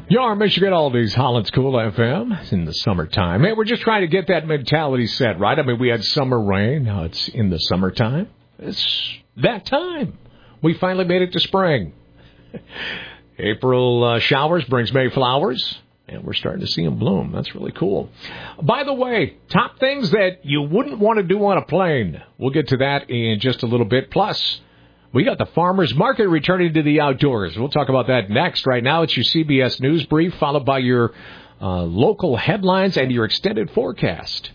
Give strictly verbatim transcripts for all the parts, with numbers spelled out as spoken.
Your Michigan Oldies, Holland's Cool F M. It's in the summertime. Hey, we're just trying to get that mentality set, right? I mean, we had summer rain. Now it's in the summertime. It's that time. We finally made it to spring. April uh, showers brings May flowers, and we're starting to see them bloom. That's really cool. By the way, top things that you wouldn't want to do on a plane. We'll get to that in just a little bit. Plus, we got the farmers market returning to the outdoors. We'll talk about that next. Right now, it's your C B S News Brief, followed by your uh, local headlines and your extended forecast.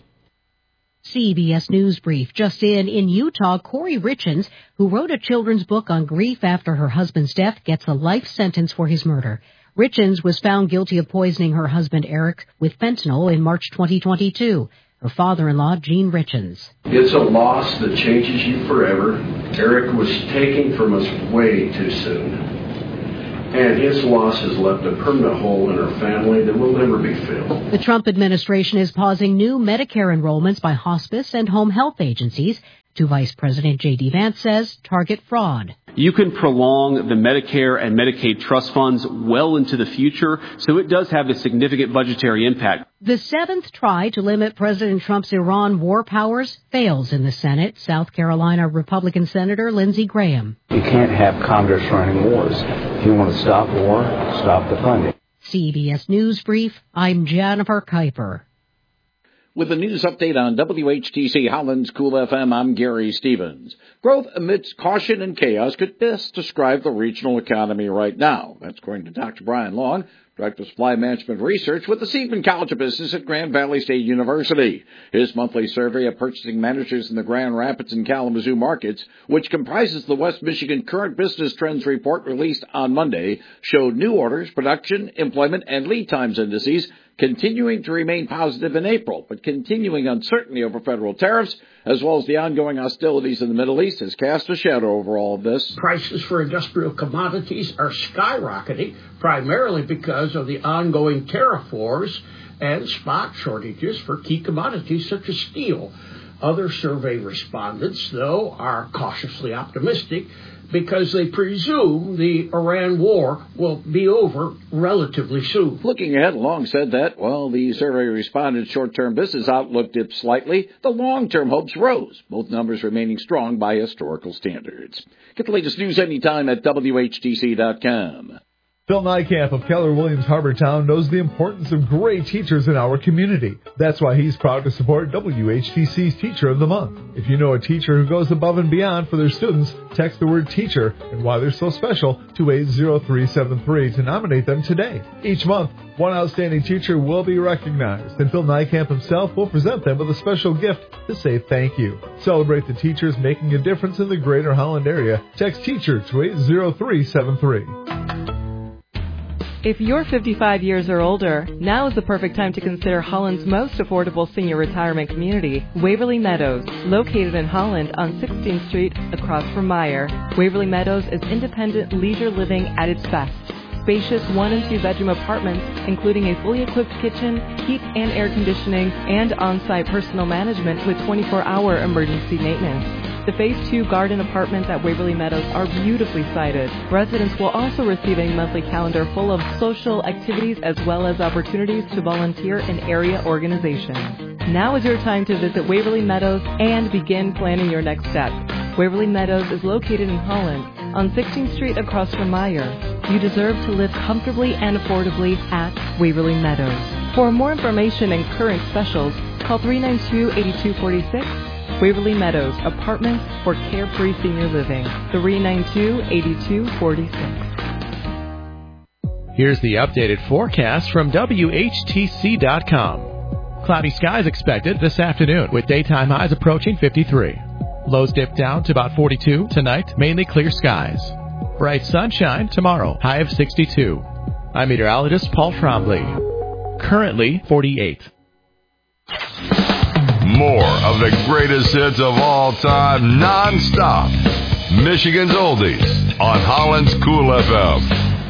C B S News Brief. Just in, in Utah, Corey Richens, who wrote a children's book on grief after her husband's death, gets a life sentence for his murder. Richens was found guilty of poisoning her husband, Eric, with fentanyl in March twenty twenty-two. Her father-in-law, Gene Richens. It's a loss that changes you forever. Eric was taken from us way too soon. And his loss has left a permanent hole in our family that will never be filled. The Trump administration is pausing new Medicare enrollments by hospice and home health agencies to Vice President J D. Vance says target fraud. You can prolong the Medicare and Medicaid trust funds well into the future, so it does have a significant budgetary impact. The seventh try to limit President Trump's Iran war powers fails in the Senate. South Carolina Republican Senator Lindsey Graham. You can't have Congress running wars. If you want to stop war, stop the funding. C B S News Brief, I'm Jennifer Kuiper. With a news update on W H T C Holland's Cool F M, I'm Gary Stevens. Growth amidst caution and chaos could best describe the regional economy right now. That's according to Doctor Brian Long, Director of Supply Management Research with the Seidman College of Business at Grand Valley State University. His monthly survey of purchasing managers in the Grand Rapids and Kalamazoo markets, which comprises the West Michigan Current Business Trends Report released on Monday, showed new orders, production, employment, and lead times indices continuing to remain positive in April, but continuing uncertainty over federal tariffs, as well as the ongoing hostilities in the Middle East, has cast a shadow over all of this. Prices for industrial commodities are skyrocketing, primarily because of the ongoing tariff wars and spot shortages for key commodities such as steel. Other survey respondents, though, are cautiously optimistic because they presume the Iran war will be over relatively soon. Looking ahead, Long said that, while the survey respondents' short-term business outlook dipped slightly, the long-term hopes rose, both numbers remaining strong by historical standards. Get the latest news anytime at W H T C dot com. Phil Niekamp of Keller Williams Harbortown knows the importance of great teachers in our community. That's why he's proud to support W H T C's Teacher of the Month. If you know a teacher who goes above and beyond for their students, text the word teacher and why they're so special to eight zero three seven three to nominate them today. Each month, one outstanding teacher will be recognized, and Phil Niekamp himself will present them with a special gift to say thank you. Celebrate the teachers making a difference in the greater Holland area. Text teacher to eight zero three seven three. If you're fifty-five years or older, now is the perfect time to consider Holland's most affordable senior retirement community, Waverly Meadows, located in Holland on sixteenth Street across from Meyer. Waverly Meadows is independent leisure living at its best. Spacious one and two bedroom apartments, including a fully equipped kitchen, heat and air conditioning, and on-site personal management with twenty-four hour emergency maintenance. The Phase two garden apartments at Waverly Meadows are beautifully sited. Residents will also receive a monthly calendar full of social activities as well as opportunities to volunteer in area organizations. Now is your time to visit Waverly Meadows and begin planning your next step. Waverly Meadows is located in Holland on sixteenth Street across from Meyer. You deserve to live comfortably and affordably at Waverly Meadows. For more information and current specials, call three nine two, eight two four six. Waverly Meadows, apartments for carefree senior living. three nine two, eight two four six. Here's the updated forecast from W H T C dot com. Cloudy skies expected this afternoon with daytime highs approaching fifty-three. Lows dip down to about forty-two. Tonight, mainly clear skies. Bright sunshine tomorrow, high of sixty-two. I'm meteorologist Paul Trombley. Currently forty-eight. More of the greatest hits of all time, non-stop. Michigan's Oldies on Holland's Cool F M.